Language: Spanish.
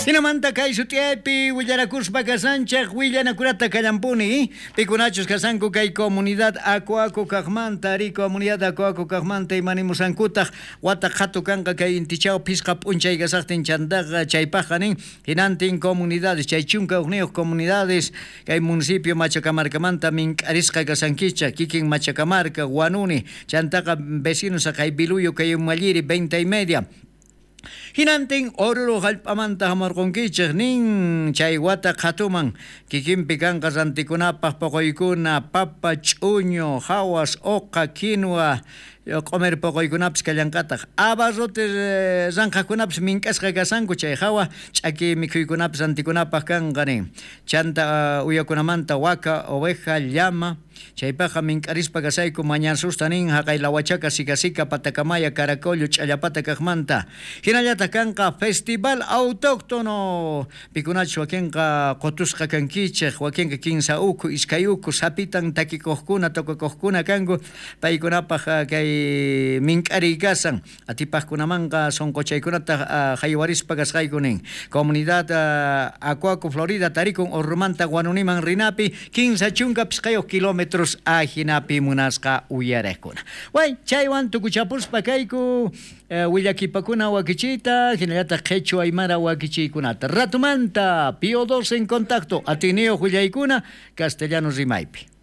Hinamanta kay sutiaypi Willarakuspa kasanchaq willanakunata kallampuni pikunachus kasanku kay comunidad Akuaku kaqmanta ri comunidad Akuaku kaqmanta imanimusankutaq wata qhatu kanqa kay intichaw pisqa p'unchay kasaqtin chantaqa chaypaqa nin hinantin comunidades chay chunka ugniyuq comunidades kay municipio Machacamarcamanta mink'arisqa kasankicha kikin Machacamarca Wanuni chantaqa vecinos kay Biluyo kay Malliri 20 y media hinantin oruro hallp'amanta hamarqunkichik nin chay wata qhatuman kikinpi kanqa rantikunapaq poqoykuna papa ch'uñu hawas oqa kinwa comer poqoykunapas kallankataq abarrotes ranqakunapas mink'asqa kasanku chay hawa ch'aki mikhuykunapas rantikunapaq kanqa nin chanta uyakunamanta waka oveja llama chaypaqa mink'arispa kasayku mañasusta nin haqay lawachaqa sikasika patakamaya caracollo ch'allapata kaqmanta hinallataq kanqa festival autóctono pikunachu wakinqa qotusqa kankichik wakinqa kinsa uku iskay uku sapitan takikuqkuna tokakuqkuna kanku paykunapaq kay mink'ariykasan atipaqkunamanqa sonqochaykunata haywarispa kasqayku nin comunidad Akuaku Florida tarikun urrumanta Wanuniman rinapi 15 chunka pisqayuq kilómetros hinapi munasqa uyariqkuna way chaywan tukuchapuspa kayku willakipakuna wakichita hinallataq qhechua aymara wakichiykunata ratumanta Pío II en contacto atineo willaykuna castellanos rimaypi